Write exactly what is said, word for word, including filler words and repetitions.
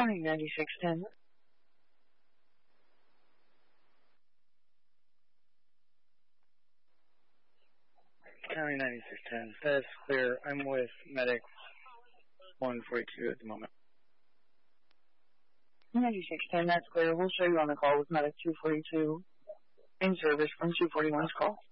County ninety-six ten. County ninety-six ten. That's clear. I'm with medic one forty-two at the moment. ninety-six ten, that's clear. We'll show you on the call with medic two forty-two in service from two forty-one's call.